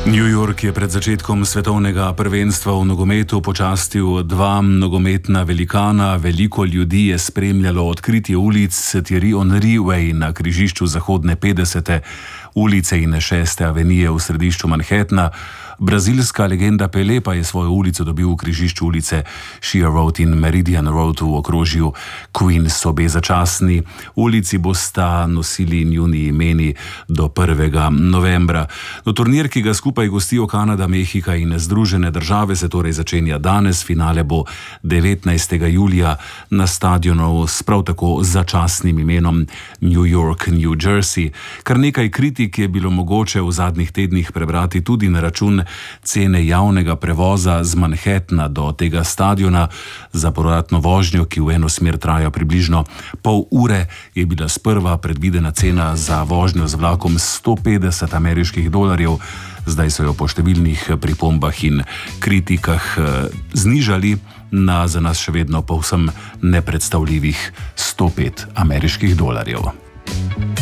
New York je pred začetkom svetovnega prvenstva v nogometu počastil dva nogometna velikana. Veliko ljudi je spremljalo odkritje ulic Thierry Henry Way na križišču zahodne 50. ulice in 6. avenije v središču Manhattna. Brazilska legenda Pelé pa je svojo ulico dobil v križišču ulice Shea Road in Meridian Road v okrožju Queens. Obe začasni ulici bosta nosili njuni imeni do 1. novembra. Turnir, ki ga skupaj gostijo Kanada, Mehika in Združene države, se torej začenja danes. Finale bo 19. julija na stadionu s prav tako začasnim imenom New York, New Jersey. Kar nekaj kritik je bilo mogoče v zadnjih tednih prebrati tudi na račun cene javnega prevoza z Manhattna do tega stadiona. Za povratno vožnjo, ki v eno smer traja približno pol ure, je bila sprva predvidena cena za vožnjo z vlakom $150. Zdaj so jo po številnih pripombah in kritikah znižali na za nas še vedno povsem nepredstavljivih $105.